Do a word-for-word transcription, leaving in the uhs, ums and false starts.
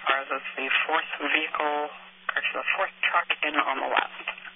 far as it's the fourth vehicle, correction, the fourth truck in on the left.